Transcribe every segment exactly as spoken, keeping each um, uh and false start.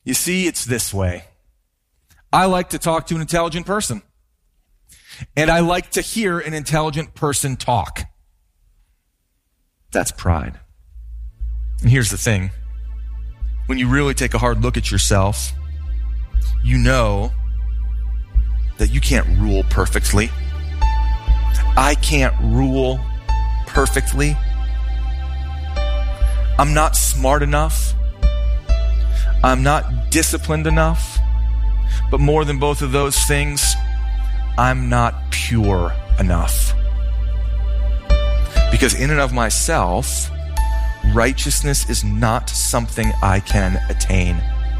You see, it's this way. I like to talk to an intelligent person. And I like to hear an intelligent person talk. That's pride. And here's the thing. When you really take a hard look at yourself, you know that you can't rule perfectly. I can't rule perfectly. I'm not smart enough. I'm not disciplined enough. But more than both of those things, I'm not pure enough. Because in and of myself, righteousness is not something I can attain.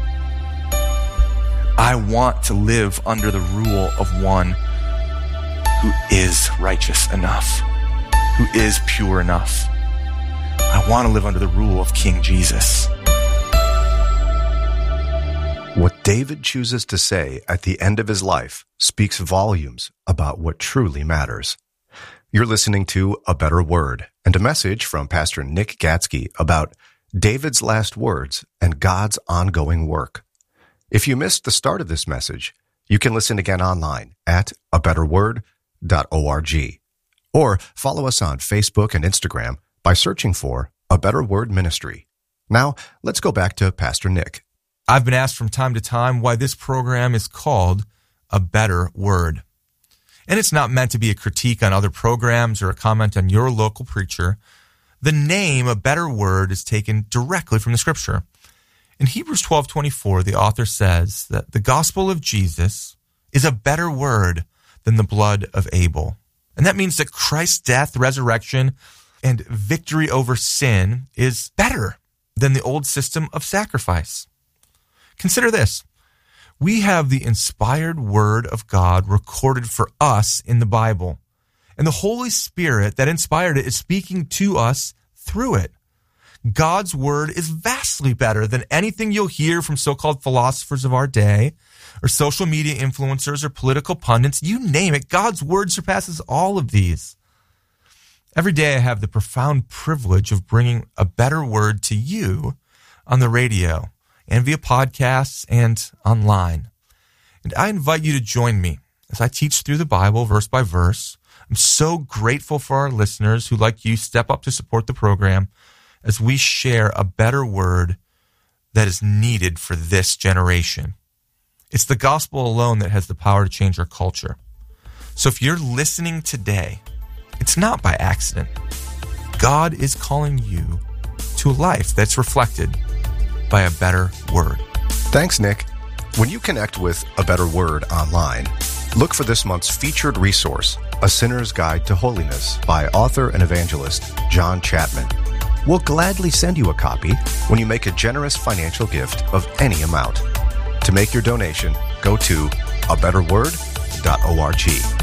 I want to live under the rule of one who is righteous enough, who is pure enough. I want to live under the rule of King Jesus. What David chooses to say at the end of his life speaks volumes about what truly matters. You're listening to A Better Word and a message from Pastor Nick Gatzke about David's last words and God's ongoing work. If you missed the start of this message, you can listen again online at a better word dot org or follow us on Facebook and Instagram by searching for A Better Word Ministry. Now, let's go back to Pastor Nick. I've been asked from time to time why this program is called A Better Word. And it's not meant to be a critique on other programs or a comment on your local preacher. The name A Better Word is taken directly from the Scripture. In Hebrews twelve twenty-four, the author says that the gospel of Jesus is a better word than the blood of Abel. And that means that Christ's death, resurrection, and victory over sin is better than the old system of sacrifice. Consider this. We have the inspired word of God recorded for us in the Bible. And the Holy Spirit that inspired it is speaking to us through it. God's word is vastly better than anything you'll hear from so-called philosophers of our day, or social media influencers, or political pundits. You name it, God's word surpasses all of these. Every day I have the profound privilege of bringing a better word to you on the radio and via podcasts and online. And I invite you to join me as I teach through the Bible verse by verse. I'm so grateful for our listeners who, like you, step up to support the program as we share a better word that is needed for this generation. It's the gospel alone that has the power to change our culture. So if you're listening today, it's not by accident. God is calling you to a life that's reflected by a better word. Thanks, Nick. When you connect with A Better Word online, look for this month's featured resource, A Sinner's Guide to Holiness by author and evangelist John Chapman. We'll gladly send you a copy when you make a generous financial gift of any amount. To make your donation, go to a better word dot org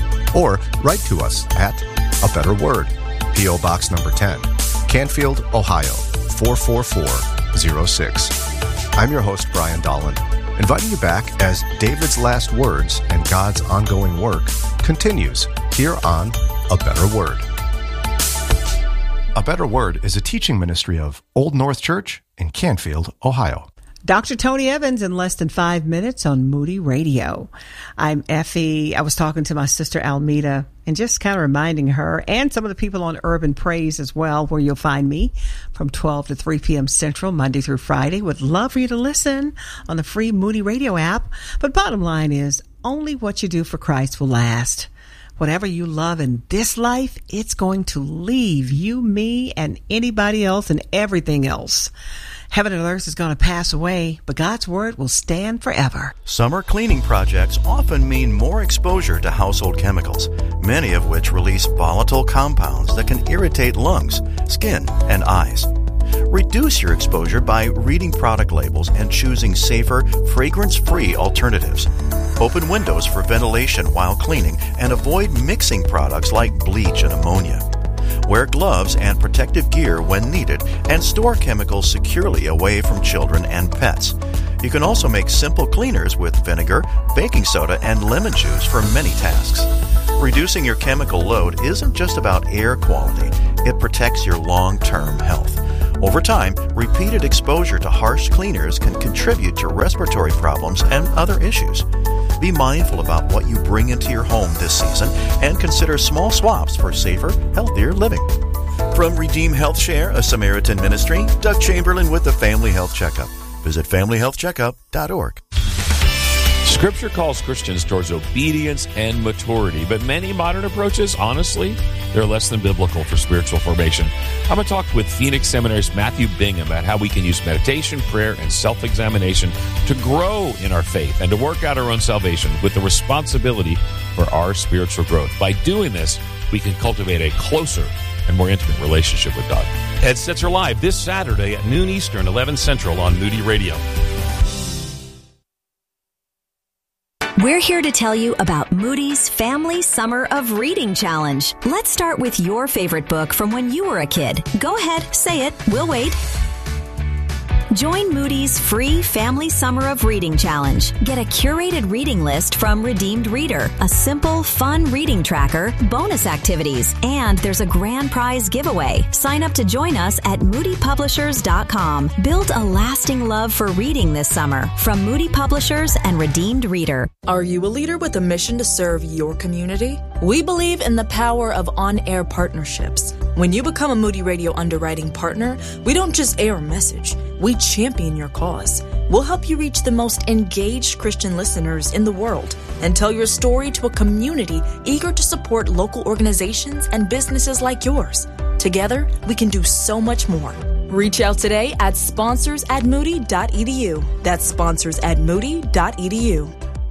or write to us at A Better Word, P O Box number ten, Canfield, Ohio, four four four zero six. I'm your host, Brian Dolan, inviting you back as David's last words and God's ongoing work continues here on A Better Word. A Better Word is a teaching ministry of Old North Church in Canfield, Ohio. Doctor Tony Evans in less than five minutes on Moody Radio. I'm Effie. I was talking to my sister Almeda and just kind of reminding her and some of the people on Urban Praise as well, where you'll find me from twelve to three p.m. Central, Monday through Friday. Would love for you to listen on the free Moody Radio app. But bottom line is, only what you do for Christ will last. Whatever you love in this life, it's going to leave you, me, and anybody else and everything else. Heaven and earth is going to pass away, but God's word will stand forever. Summer cleaning projects often mean more exposure to household chemicals, many of which release volatile compounds that can irritate lungs, skin, and eyes. Reduce your exposure by reading product labels and choosing safer, fragrance-free alternatives. Open windows for ventilation while cleaning and avoid mixing products like bleach and ammonia. Wear gloves and protective gear when needed, and store chemicals securely away from children and pets. You can also make simple cleaners with vinegar, baking soda, and lemon juice for many tasks. Reducing your chemical load isn't just about air quality. It protects your long-term health. Over time, repeated exposure to harsh cleaners can contribute to respiratory problems and other issues. Be mindful about what you bring into your home this season and consider small swaps for safer, healthier living. From Redeem Health Share, a Samaritan ministry, Doug Chamberlain with the Family Health Checkup. Visit family health checkup dot org. Scripture calls Christians towards obedience and maturity, but many modern approaches, honestly, they're less than biblical for spiritual formation. I'm going to talk with Phoenix Seminary's Matthew Bingham about how we can use meditation, prayer, and self-examination to grow in our faith and to work out our own salvation with the responsibility for our spiritual growth. By doing this, we can cultivate a closer and more intimate relationship with God. Headsets are live this Saturday at noon Eastern, eleven Central on Moody Radio. We're here to tell you about Moody's Family Summer of Reading Challenge. Let's start with your favorite book from when you were a kid. Go ahead, say it. We'll wait. Join Moody's free Family Summer of Reading Challenge. Get a curated reading list from Redeemed Reader, a simple, fun reading tracker, bonus activities, and there's a grand prize giveaway. Sign up to join us at moody publishers dot com. Build a lasting love for reading this summer from Moody Publishers and Redeemed Reader. Are you a leader with a mission to serve your community? We believe in the power of on-air partnerships. When you become a Moody Radio underwriting partner, we don't just air a message. We champion your cause. We'll help you reach the most engaged Christian listeners in the world and tell your story to a community eager to support local organizations and businesses like yours. Together, we can do so much more. Reach out today at sponsors at moody dot e d u. That's sponsors at moody dot e d u.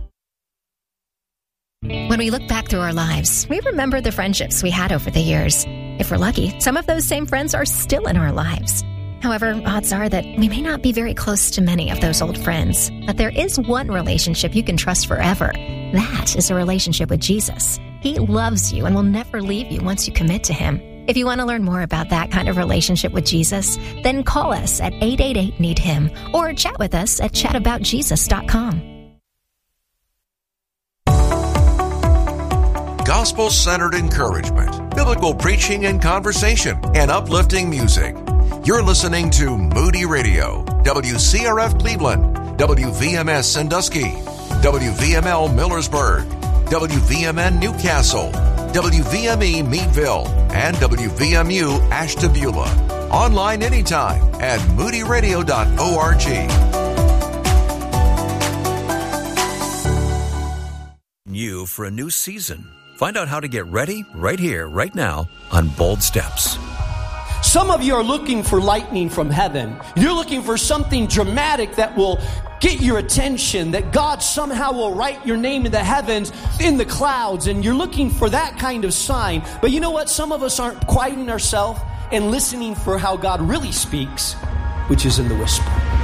When we look back through our lives, we remember the friendships we had over the years. If we're lucky, some of those same friends are still in our lives. However, odds are that we may not be very close to many of those old friends. But there is one relationship you can trust forever. That is a relationship with Jesus. He loves you and will never leave you once you commit to Him. If you want to learn more about that kind of relationship with Jesus, then call us at eight eight eight, need him or chat with us at chat about jesus dot com. Gospel-centered encouragement, biblical preaching and conversation, and uplifting music. You're listening to Moody Radio, W C R F Cleveland, W V M S Sandusky, W V M L Millersburg, W V M N Newcastle, W V M E Meadville, and W V M U Ashtabula. Online anytime at moody radio dot org. New for a new season. Find out how to get ready right here, right now on Bold Steps. Some of you are looking for lightning from heaven. You're looking for something dramatic that will get your attention, that God somehow will write your name in the heavens, in the clouds, and you're looking for that kind of sign. But you know what? Some of us aren't quieting ourselves and listening for how God really speaks, which is in the whisper.